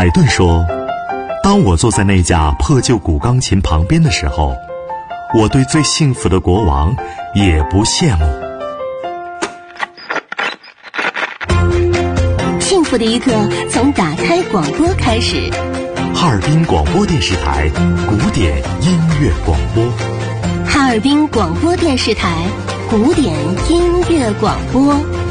海顿说，当我坐在那架破旧古钢琴旁边的时候，我对最幸福的国王也不羡慕。 幸福的一刻从打开广播开始。 哈尔滨广播电视台古典音乐广播。 哈尔滨广播电视台古典音乐广播。